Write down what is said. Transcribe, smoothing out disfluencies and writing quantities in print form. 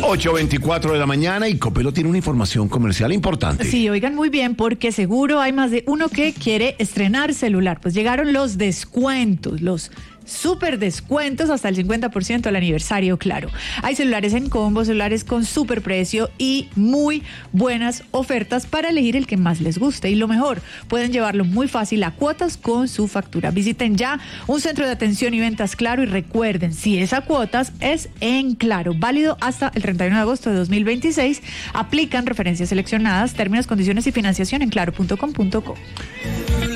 8:24 de la mañana y Copelo tiene una información comercial importante. Sí, oigan muy bien, porque seguro hay más de uno que quiere estrenar celular. Pues llegaron los descuentos, los super descuentos hasta el 50% al aniversario, claro. Hay celulares en combo, celulares con super precio y muy buenas ofertas para elegir el que más les guste. Y lo mejor, pueden llevarlo muy fácil a cuotas con su factura. Visiten ya un centro de atención y ventas Claro y recuerden, si es a cuotas, es en Claro. Válido hasta el 31 de agosto de 2026. Aplican referencias seleccionadas, términos, condiciones y financiación en claro.com.co.